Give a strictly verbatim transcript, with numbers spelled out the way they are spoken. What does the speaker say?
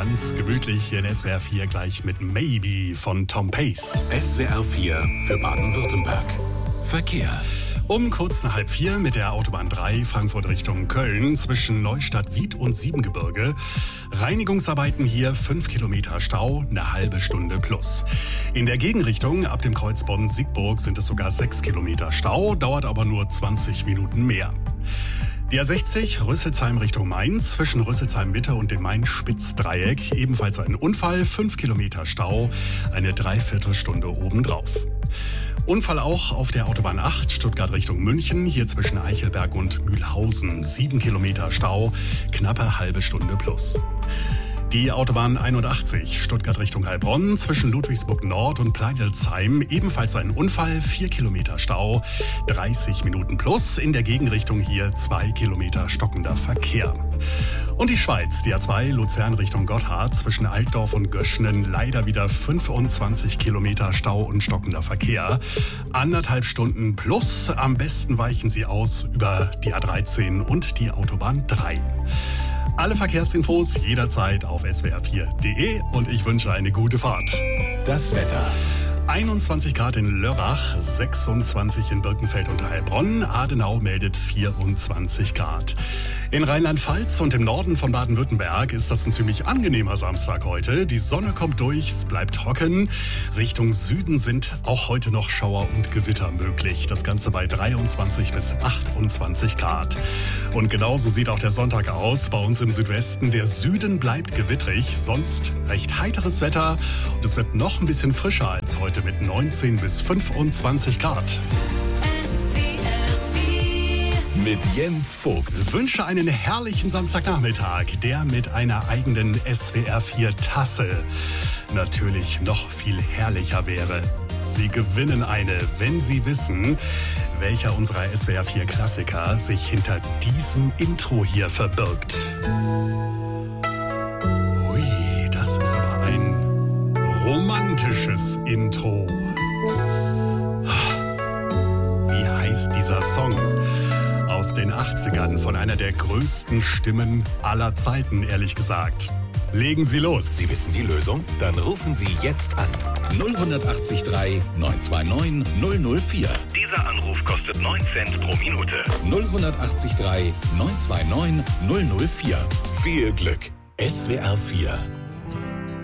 ganz gemütlich hier in S W R vier gleich mit Maybe von Tom Pace. S W R vier für Baden-Württemberg. Verkehr. Um kurz nach halb vier mit der Autobahn drei Frankfurt Richtung Köln zwischen Neustadt-Wied und Siebengebirge. Reinigungsarbeiten hier fünf Kilometer Stau, eine halbe Stunde plus. In der Gegenrichtung ab dem Kreuz Bonn-Siegburg sind es sogar sechs Kilometer Stau, dauert aber nur zwanzig Minuten mehr. Die A sechzig Rüsselsheim Richtung Mainz zwischen Rüsselsheim Mitte und dem Main-Spitz-Dreieck. Ebenfalls ein Unfall, fünf Kilometer Stau, eine Dreiviertelstunde obendrauf. Unfall auch auf der Autobahn acht Stuttgart Richtung München, hier zwischen Eichelberg und Mühlhausen. sieben Kilometer Stau, knappe halbe Stunde plus. Die Autobahn einundachtzig Stuttgart Richtung Heilbronn zwischen Ludwigsburg Nord und Pleinelsheim. Ebenfalls ein Unfall, vier Kilometer Stau, dreißig Minuten plus. In der Gegenrichtung hier zwei Kilometer stockender Verkehr. Und die Schweiz, die A zwei Luzern Richtung Gotthard zwischen Altdorf und Göschenen. Leider wieder fünfundzwanzig Kilometer Stau und stockender Verkehr. Anderthalb Stunden plus. Am besten weichen Sie aus über die A dreizehn und die Autobahn drei. Alle Verkehrsinfos jederzeit auf S W R vier punkt de und ich wünsche eine gute Fahrt. Das Wetter. einundzwanzig Grad in Lörrach, sechsundzwanzig in Birkenfeld und Heilbronn. Adenau meldet vierundzwanzig Grad. In Rheinland-Pfalz und im Norden von Baden-Württemberg ist das ein ziemlich angenehmer Samstag heute. Die Sonne kommt durch, es bleibt trocken. Richtung Süden sind auch heute noch Schauer und Gewitter möglich. Das Ganze bei dreiundzwanzig bis achtundzwanzig Grad. Und genauso sieht auch der Sonntag aus. Bei uns im Südwesten, der Süden bleibt gewittrig, sonst recht heiteres Wetter. Und es wird noch ein bisschen frischer als heute mit neunzehn bis fünfundzwanzig Grad. Mit Jens Vogt. Ich wünsche einen herrlichen Samstagnachmittag, der mit einer eigenen S W R vier Tasse natürlich noch viel herrlicher wäre. Sie gewinnen eine, wenn Sie wissen, welcher unserer S W R vier Klassiker sich hinter diesem Intro hier verbirgt. Hui, das ist aber ein romantisches Intro. Wie heißt dieser Song? Aus den achtzigern von einer der größten Stimmen aller Zeiten, ehrlich gesagt. Legen Sie los. Sie wissen die Lösung? Dann rufen Sie jetzt an. null acht drei neun zwei neun null null vier. Dieser Anruf kostet neun Cent pro Minute. null acht drei neun zwei neun null null vier. Viel Glück. S W R vier.